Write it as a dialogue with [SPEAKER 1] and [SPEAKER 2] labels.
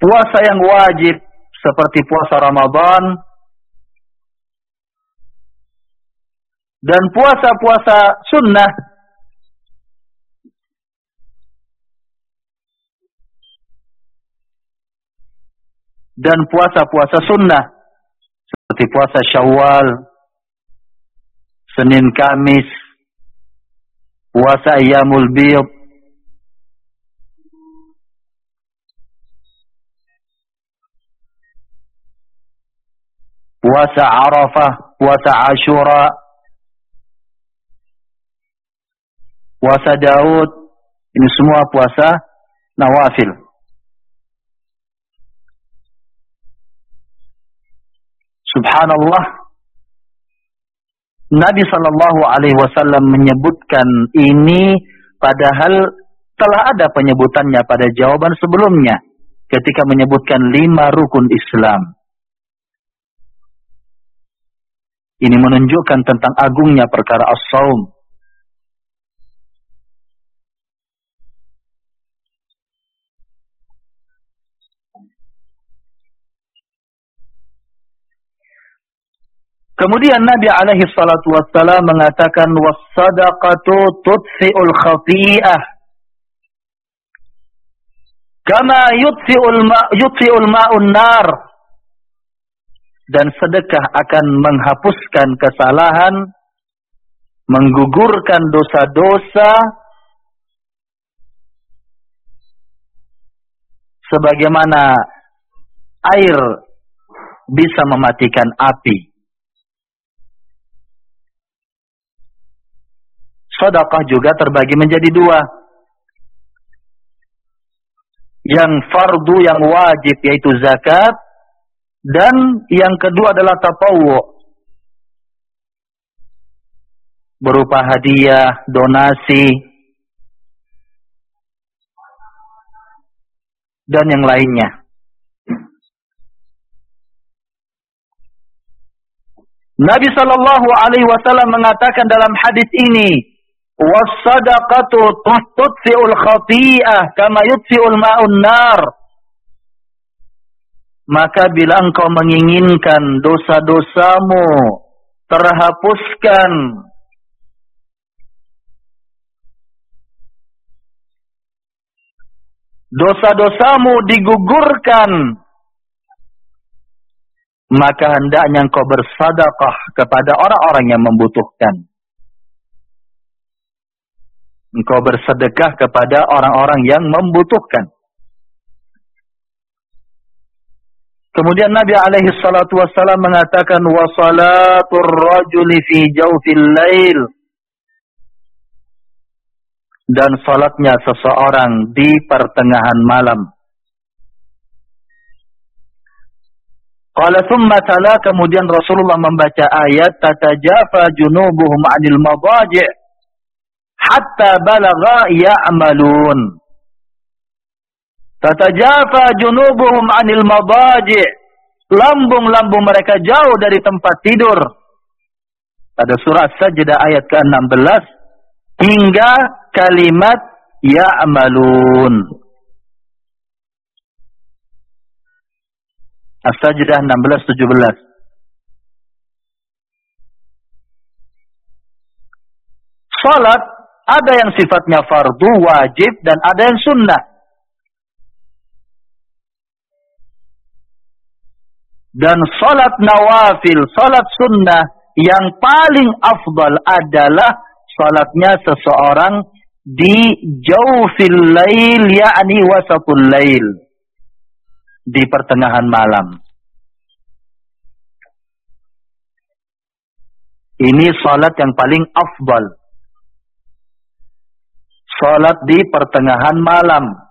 [SPEAKER 1] puasa yang wajib seperti puasa Ramadan dan puasa-puasa sunnah dan puasa-puasa sunnah seperti puasa Syawal, Senin Kamis, puasa Ayyamul Bid, puasa Arafah, puasa Ashura, puasa Daud. Ini semua puasa nawafil. Subhanallah, Nabi sallallahu alaihi wasallam menyebutkan ini padahal telah ada penyebutannya pada jawaban sebelumnya ketika menyebutkan 5 rukun Islam. Ini menunjukkan tentang agungnya perkara as-shaum. Kemudian Nabi alaihi salatu wassalam mengatakan was-sadaqatu tudfi'ul khati'ah kama yudfi'ul ma'un nar. Dan sedekah akan menghapuskan kesalahan, menggugurkan dosa-dosa sebagaimana air bisa mematikan api. Sedekah juga terbagi menjadi 2. Yang fardu, yang wajib, yaitu zakat. Dan yang kedua adalah tatawwu, berupa hadiah, donasi, dan yang lainnya. Nabi sallallahu alaihi wasallam mengatakan dalam hadis ini, was-sadaqatu tudfi'ul khati'ah kama yudfi'ul ma'un nar. Maka bila engkau menginginkan dosa-dosamu terhapuskan, dosa-dosamu digugurkan, maka hendaknya engkau bersedekah kepada orang-orang yang membutuhkan. Engkau bersedekah kepada orang-orang yang membutuhkan. Kemudian Nabi alaihi salatu wassalam mengatakan wa salatur rajuli fi jawfil lail. Dan salatnya seseorang di pertengahan malam. Qala thumma tala, kemudian Rasulullah membaca ayat tatajafa junubuhum 'anil madaji' hatta balagha ya'malun. Tatajafa junubuhum 'anil madaji', lambung-lambung mereka jauh dari tempat tidur. Pada surah Sajdah ayat ke-16 hingga kalimat ya'malun. As-Sajdah 16-17. Salat ada yang sifatnya fardu, wajib, dan ada yang sunnah. Dan salat nawafil, salat sunnah yang paling afdal adalah salatnya seseorang di jawfil lail, yakni wasatul lail, di pertengahan malam. Ini salat yang paling afdal. Salat di pertengahan malam.